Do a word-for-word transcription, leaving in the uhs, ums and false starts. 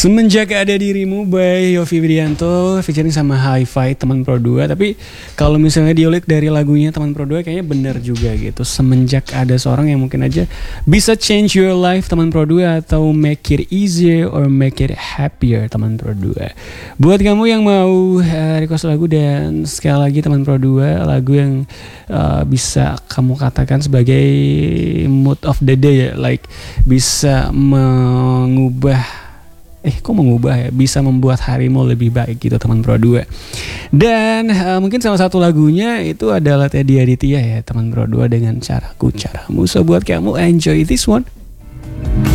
Semenjak Ada Dirimu by Yovie Widianto featuring sama Hi-Fi Teman Pro dua. Tapi kalau misalnya diolik dari lagunya Teman Pro dua kayaknya benar juga gitu. Semenjak ada seorang yang mungkin aja bisa change your life Teman Pro dua, atau make it easier or make it happier Teman Pro dua. Buat kamu yang mau uh, request lagu, dan sekali lagi Teman Pro dua, lagu yang uh, bisa kamu katakan sebagai mood of the day ya, like bisa mengubah Eh kok mengubah ya, bisa membuat harimu lebih baik gitu Teman Pro dua. Dan uh, mungkin salah satu lagunya itu adalah Teddy Aditya ya, Teman Pro dua dengan Caraku Caramu. So buat kamu, enjoy this one.